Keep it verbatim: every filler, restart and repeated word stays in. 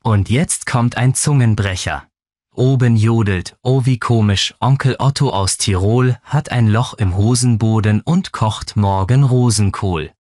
Und jetzt kommt ein Zungenbrecher. Oben jodelt, oh wie komisch, Onkel Otto aus Tirol hat ein Loch im Hosenboden und kocht morgen Rosenkohl.